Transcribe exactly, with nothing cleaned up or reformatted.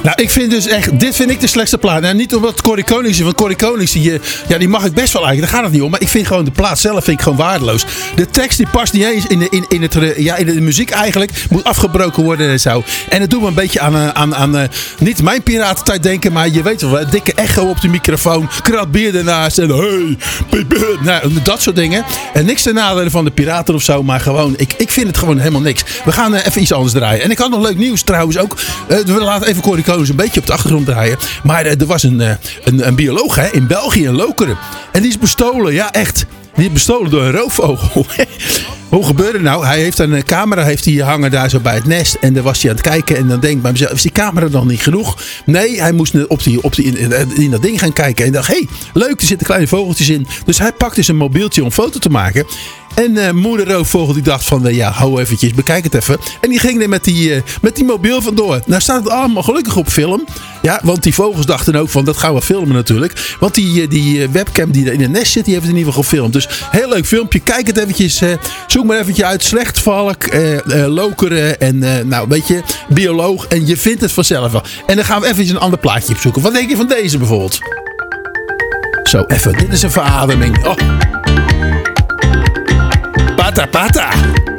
Nou, ik vind dus echt, dit vind ik de slechtste plaat. Nou, niet omdat Corrie Konings is, want Corrie Konings, die, ja, die mag ik best wel eigenlijk, daar gaat het niet om. Maar ik vind gewoon de plaat zelf vind ik gewoon waardeloos. De tekst die past niet eens in de, in, in het, ja, in de muziek eigenlijk. Moet afgebroken worden en zo. En het doet me een beetje aan, aan, aan, aan niet mijn piratentijd denken, maar je weet wel, dikke echo op de microfoon, krat bier ernaast en hey, nou, dat soort dingen. En niks ten nadele van de piraten of zo, maar gewoon, ik, ik vind het gewoon helemaal niks. We gaan uh, even iets anders draaien. En ik had nog leuk nieuws trouwens ook. Uh, we laten even Corrie Konings een beetje op de achtergrond draaien. Maar uh, er was een, uh, een, een bioloog hè, in België, in Lokeren. En die is bestolen, ja echt. Die is bestolen door een roofvogel. Hoe gebeurde het nou? Hij heeft een camera heeft hij hangen daar zo bij het nest. En daar was hij aan het kijken. En dan denk ik bij mezelf, is die camera dan niet genoeg? Nee, hij moest op die, op die, in, in dat ding gaan kijken. En dacht, hé, hey, leuk, er zitten kleine vogeltjes in. Dus hij pakte zijn mobieltje om een foto te maken. En uh, moeder roofvogel die dacht van, uh, ja, hou eventjes, bekijk het even. En die ging er met die, uh, met die mobiel vandoor. Nou staat het allemaal gelukkig op film. Ja, want die vogels dachten ook van, dat gaan we filmen natuurlijk. Want die, uh, die webcam die er in het nest zit, die heeft het in ieder geval gefilmd. Dus heel leuk filmpje. Kijk het eventjes. Uh, zoek maar eventjes uit. Slechtvalk, uh, uh, Lokeren en uh, nou, weet je, bioloog. En je vindt het vanzelf wel. En dan gaan we eventjes een ander plaatje opzoeken. Wat denk je van deze bijvoorbeeld? Zo, even. Dit is een verademing. Oh. Pata, pata.